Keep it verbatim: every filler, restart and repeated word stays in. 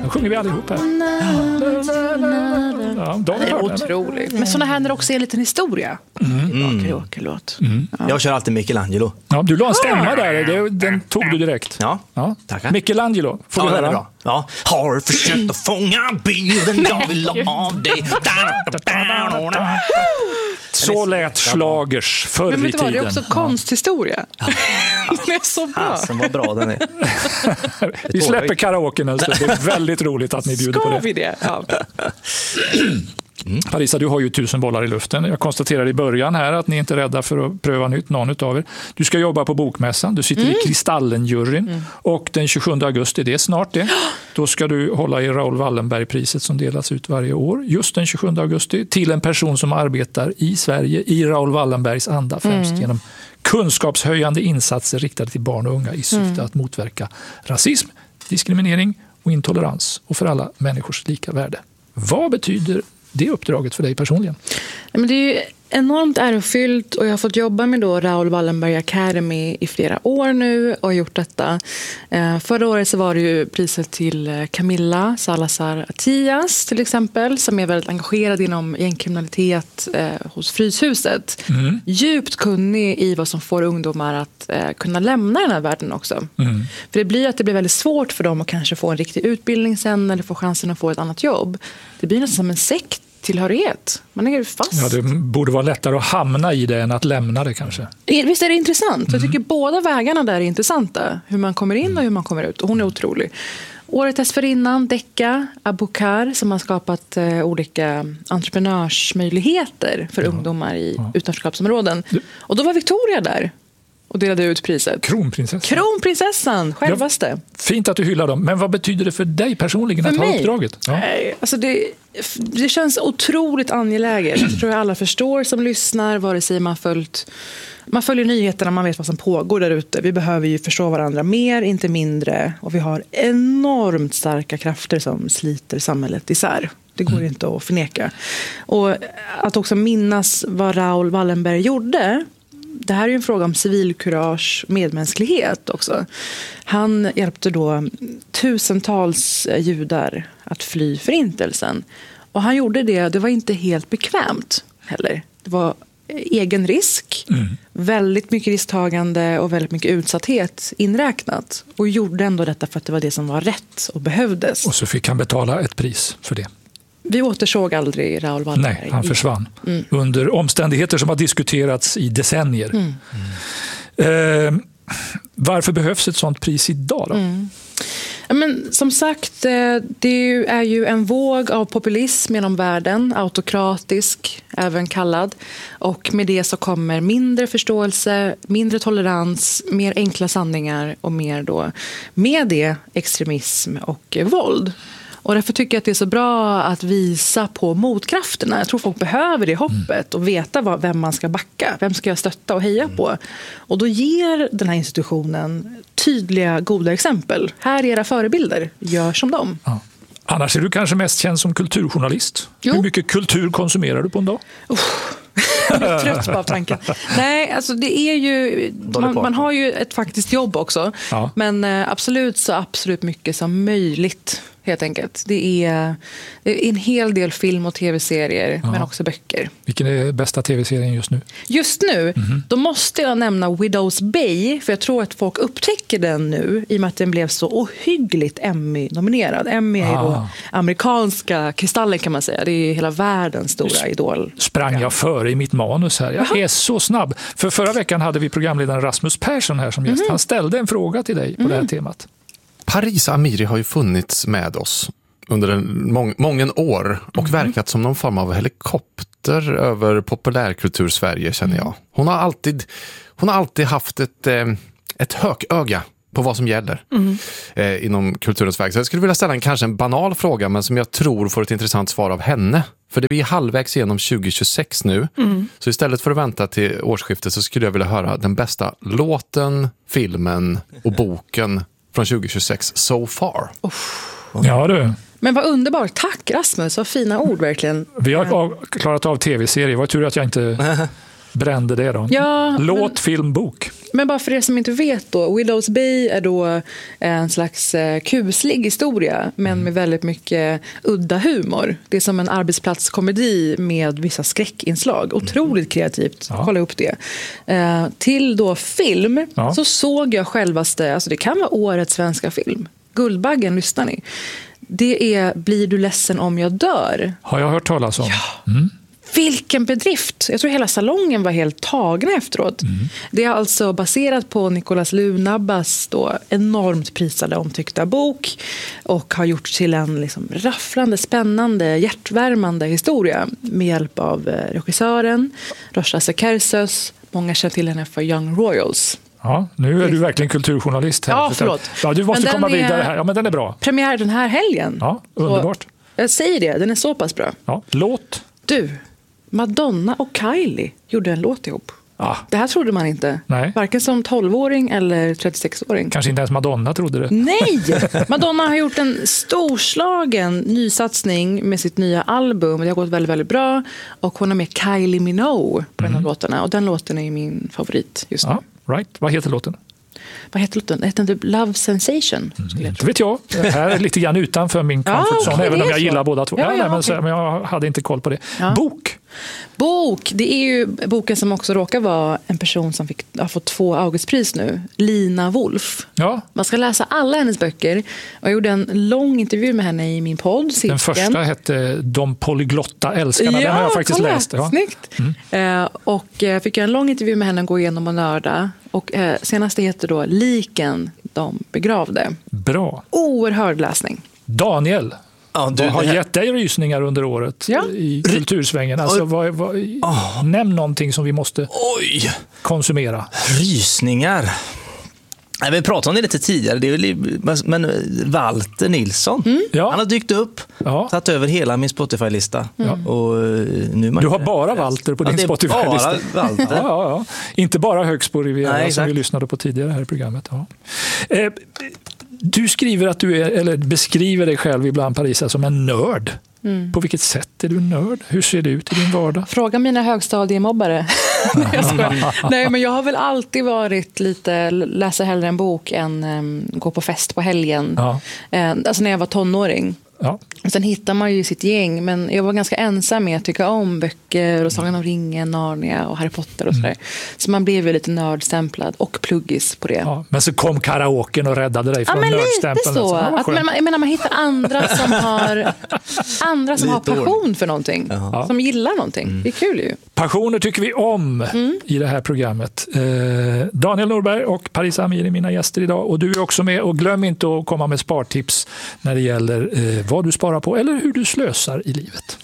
Nu sjunger vi allihop här. Ja, de det är otroligt. Men såna här när det också är en liten historia. Mm. Det var karaoke-låt. Mm. Ja. Jag kör alltid Michelangelo. Ja, du la en stämma där. Det, den tog du direkt. Ja, ja. Tackar. Michelangelo, får ja, du höra? Bra. Ja. Har försökt att fånga bilden jag vill ha av dig. Så lät slagers förr i tiden. Men vet du vad, det är också konsthistoria. Ja. Den är så bra. Fasen vad bra den är. Vi släpper karaoke nu, så det är väldigt roligt att ni bjuder Ska på det. vi det? Ja. Mm. Parisa, du har ju tusen bollar i luften. Jag konstaterade i början här att ni inte är rädda för att pröva nytt, någon av er. Du ska jobba på Bokmässan, du sitter mm. i Kristallen-juryn mm. och den tjugosjunde augusti, det är snart det, då ska du hålla i Raoul Wallenberg-priset som delas ut varje år, just den tjugosjunde augusti, till en person som arbetar i Sverige i Raoul Wallenbergs anda, främst mm. genom kunskapshöjande insatser riktade till barn och unga i syfte mm. att motverka rasism, diskriminering och intolerans och för alla människors lika värde. Vad betyder det uppdraget för dig personligen? Men det är ju enormt ärofyllt och jag har fått jobba med då Raoul Wallenberg Academy i flera år nu och gjort detta. Eh, förra året så var det ju priset till Camilla Salazar Attias till exempel, som är väldigt engagerad inom gängkriminalitet eh, hos Fryshuset. Mm. Djupt kunnig i vad som får ungdomar att eh, kunna lämna den här världen också. Mm. För det blir att det blir väldigt svårt för dem att kanske få en riktig utbildning sen eller få chansen att få ett annat jobb. Det blir nästan som en sekt. Tillhörighet. Man är fast. Ja, det borde vara lättare att hamna i det än att lämna det kanske. Visst är det intressant. Jag tycker mm. båda vägarna där är intressanta. Hur man kommer in och hur man kommer ut. Och hon är otrolig. Året dessförinnan, Decca Abukar, som har skapat eh, olika entreprenörsmöjligheter för ja. ungdomar i ja. utanförskapsområden. Och då var Victoria där och delade ut priset. Kronprinsessan. Kronprinsessan, självaste. Ja, fint att du hyllar dem. Men vad betyder det för dig personligen för att mig? ha uppdraget? Ja. Nej, alltså det, det känns otroligt angeläget. Jag tror att alla förstår som lyssnar, vare sig man följt man följer nyheterna, man vet vad som pågår där ute. Vi behöver ju förstå varandra mer, inte mindre. Och vi har enormt starka krafter som sliter samhället isär. Det går mm. inte att förneka. Och att också minnas vad Raoul Wallenberg gjorde. Det här är ju en fråga om civilkurage, medmänsklighet också. Han hjälpte då tusentals judar att fly förintelsen. Och han gjorde det, det var inte helt bekvämt heller. Det var egen risk, mm. väldigt mycket risktagande och väldigt mycket utsatthet inräknat. Och gjorde ändå detta för att det var det som var rätt och behövdes. Och så fick han betala ett pris för det. Vi återsåg aldrig Raoul Wallenberg. Nej, han försvann. Mm. Under omständigheter som har diskuterats i decennier. Mm. Eh, varför behövs ett sånt pris idag då? Mm. Men som sagt, det är ju en våg av populism genom världen, autokratisk även kallad. Och med det så kommer mindre förståelse, mindre tolerans, mer enkla sanningar och mer då med det extremism och våld. Och därför tycker jag att det är så bra att visa på motkrafterna. Jag tror folk behöver det hoppet och veta vad, vem man ska backa. Vem ska jag stötta och heja på? Och då ger den här institutionen tydliga, goda exempel. Här är era förebilder. Gör som dem. Ja. Annars är du kanske mest känd som kulturjournalist. Jo. Hur mycket kultur konsumerar du på en dag? Uh. Jag är trött på tanken. Nej, alltså det är ju man, man har ju ett faktiskt jobb också. Ja. Men eh, absolut så absolut mycket som möjligt. Helt enkelt. Det är, det är en hel del film och tv-serier, ja. Men också böcker. Vilken är bästa tv-serien just nu? Just nu, mm-hmm. då måste jag nämna Widow's Bay, för jag tror att folk upptäcker den nu i och med att den blev så ohyggligt Emmy-nominerad. Emmy är ah. då amerikanska kristallen kan man säga. Det är hela världens stora idol. Sprang jag före i mitt manus här. Jag Aha. är så snabb. För förra veckan hade vi programledaren Rasmus Persson här som gäst. Mm-hmm. Han ställde en fråga till dig på mm. det här temat. Parisa Amiri har ju funnits med oss under en mång, många år och mm. verkat som någon form av helikopter över populärkultur Sverige, känner jag. Hon har alltid, hon har alltid haft ett, ett hököga på vad som gäller mm. eh, inom kulturens väg. Så jag skulle vilja ställa en kanske en banal fråga, men som jag tror får ett intressant svar av henne. För det blir halvvägs igenom tjugo tjugosex nu. Mm. Så istället för att vänta till årsskiftet så skulle jag vilja höra den bästa låten, filmen och boken från tjugo tjugosex so far. Uff. Ja du. Men vad underbart. Tack Rasmus, vad fina ord verkligen. Vi har klarat av tv-serier. Vad tur att jag inte brände det då. Ja, Låt, men, film, bok. Men bara för er som inte vet då, Widow's Bay är då en slags eh, kuslig historia, men med väldigt mycket udda humor. Det är som en arbetsplatskomedi med vissa skräckinslag. Otroligt kreativt, Ja. kolla upp det. Eh, till då film, Ja. så såg jag självaste, alltså det kan vara årets svenska film. Guldbaggen, lyssnar ni? Det är Blir du ledsen om jag dör? Har jag hört talas om. Ja. Vilken bedrift! Jag tror hela salongen var helt tagna efteråt. Mm. Det är alltså baserat på Nicolas Lunabbas då enormt prisade omtyckta bok och har gjorts till en liksom rafflande, spännande, hjärtvärmande historia med hjälp av regissören Rocha Sekersos. Många känner till henne för Young Royals. Ja, nu är du verkligen kulturjournalist här. Ja, förlåt. Ja, du måste Men komma den är- vidare här. Ja, men den är bra. Premiär den här helgen. Ja, underbart. Och jag säger det, den är så pass bra. Ja, låt. Du, Madonna och Kylie gjorde en låt ihop. Ja, Det här trodde man inte. Nej. Varken som tolvåring eller trettiosexåring. kanske inte ens Madonna trodde det. Nej! Madonna har gjort en storslagen nysatsning med sitt nya album. Det har gått väldigt, väldigt bra. Och hon har med Kylie Minogue på mm. en av låtarna. Och den låten är min favorit just nu. Ja, right. Vad heter låten? Vad heter låten? Den heter typ Love Sensation. Mm. Det vet jag. Det här är lite grann utanför min Ja, comfort zone, det även är om jag så. gillar båda två. Ja, Ja, ja, nej, men, okej. så, men jag hade inte koll på det. Ja. Bok. Bok, det är ju boken som också råkar vara en person som fick, har fått två Augustpris nu. Lina Wolf. Ja, Man ska läsa alla hennes böcker. Och jag gjorde en lång intervju med henne i min podd. den Cirkeln. första hette De polyglotta älskarna. Den har jag faktiskt kolla. läst. Ja. Snyggt. Mm. Eh, och eh, fick jag en lång intervju med henne och gå igenom och nörda. Och eh, senaste heter då Liken de begravde. Bra. Oerhörd läsning. Daniel, Ja, du, vad har det här- gett dig rysningar under året Ja. i kultursvängen? Alltså, vad, vad, Oh. Nämn någonting som vi måste Oj, konsumera. rysningar. Nej, vi pratade om det lite tidigare, det är ju, men Walter Nilsson, Ja. han har dykt upp, Ja. tagit över hela min Spotify-lista. Och nu är man Du har bara Walter på Ja, din det är Spotify-lista. bara Walter. Ja, ja, ja. Inte bara Högs på Riviera Nej, som exakt. vi lyssnade på tidigare här i programmet. Ja. Eh, du skriver att du är, eller beskriver dig själv ibland, Parisa, som en nörd. Mm. På vilket sätt är du nörd? Hur ser det ut i din vardag? Fråga mina högstadiemobbare. Nej, jag skojar. Nej, men jag har väl alltid varit lite, läsa hellre en bok än um, gå på fest på helgen. Ja. Eh, alltså när jag var tonåring. Ja. Och sen hittar man ju sitt gäng, men jag var ganska ensam med att tycka om böcker och Sagan om ringen, Narnia och Harry Potter och sådär. Mm. Så man blev ju lite nördstämplad och pluggis på det. Ja, men så kom karaoken och räddade dig från Ja, men lite nördstämpeln. så. Ja, Att, men, jag menar, man hittar andra som har, andra som har passion för någonting. Ja. Som gillar någonting. Mm. Det är kul ju. Passioner tycker vi om mm. i det här programmet. Eh, Daniel Norberg och Parisa Amiri är mina gäster idag. Och du är också med. Och glöm inte att komma med spartips när det gäller eh, vad du sparar på eller hur du slösar i livet.